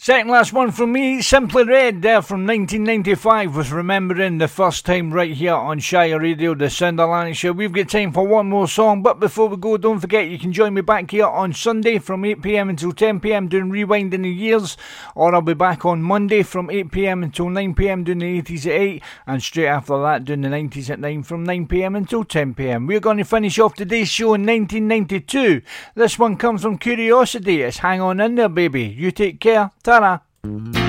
Second last one from me, Simply Red there from 1995 with Remembering the First Time right here on Shire Radio, the Sound Atlantic Show. We've got time for one more song, but before we go, don't forget you can join me back here on Sunday from 8pm until 10pm doing Rewinding the Years, or I'll be back on Monday from 8pm until 9pm doing the 80s at 8, and straight after that doing the 90s at 9 from 9pm until 10pm. We're going to finish off today's show in 1992. This one comes from Curiosity. It's Hang On In There Baby. You take care. Ta-ra.